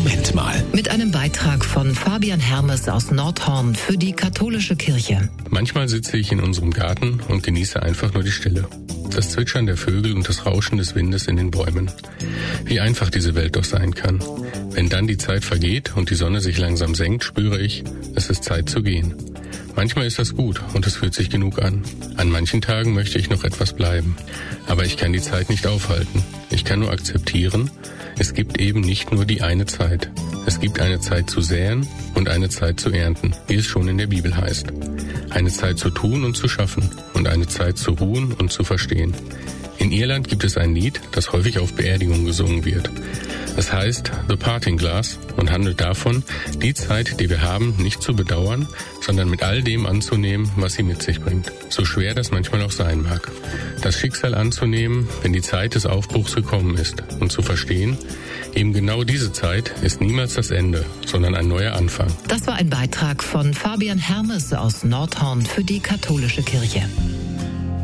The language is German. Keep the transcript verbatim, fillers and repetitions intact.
Moment mal. Mit einem Beitrag von Fabian Hermes aus Nordhorn für die katholische Kirche. Manchmal sitze ich in unserem Garten und genieße einfach nur die Stille. Das Zwitschern der Vögel und das Rauschen des Windes in den Bäumen. Wie einfach diese Welt doch sein kann. Wenn dann die Zeit vergeht und die Sonne sich langsam senkt, spüre ich, es ist Zeit zu gehen. Manchmal ist das gut und es fühlt sich genug an. An manchen Tagen möchte ich noch etwas bleiben. Aber ich kann die Zeit nicht aufhalten. Ich kann nur akzeptieren, es gibt eben nicht nur die eine Zeit. Es gibt eine Zeit zu säen und eine Zeit zu ernten, wie es schon in der Bibel heißt. Eine Zeit zu tun und zu schaffen und eine Zeit zu ruhen und zu verstehen. In Irland gibt es ein Lied, das häufig auf Beerdigungen gesungen wird. Es heißt The Parting Glass und handelt davon, die Zeit, die wir haben, nicht zu bedauern, sondern mit all dem anzunehmen, was sie mit sich bringt. So schwer das manchmal auch sein mag. Das Schicksal anzunehmen, wenn die Zeit des Aufbruchs gekommen ist und zu verstehen, eben genau diese Zeit ist niemals das Ende, sondern ein neuer Anfang. Das war ein Beitrag von Fabian Hermes aus Nordhorn für die katholische Kirche.